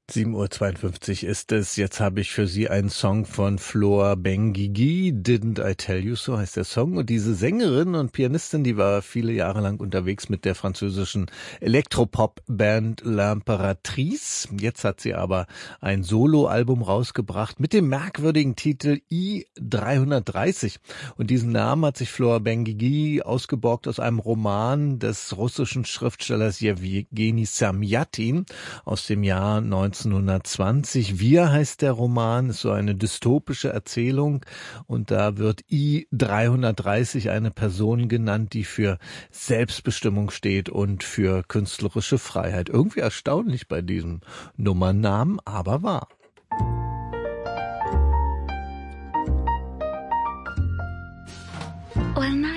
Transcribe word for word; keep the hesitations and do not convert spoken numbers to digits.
sieben Uhr zweiundfünfzig ist es. Jetzt habe ich für Sie einen Song von Flor Benguigui. Didn't I Tell You So heißt der Song. Und diese Sängerin und Pianistin, die war viele Jahre lang unterwegs mit der französischen Elektropop-Band L'Impératrice. Jetzt hat sie aber ein Soloalbum rausgebracht mit dem merkwürdigen Titel I dreihundertdreißig. Und diesen Namen hat sich Flor Benguigui ausgeborgt aus einem Roman des russischen Schriftstellers Jewgeni Samjatin aus dem Jahr neunzehnhundertzwanzig. Wir heißt der Roman, ist so eine dystopische Erzählung und da wird I dreihundertdreißig eine Person genannt, die für Selbstbestimmung steht und für künstlerische Freiheit. Irgendwie erstaunlich bei diesem Nummernnamen, aber wahr. Well, now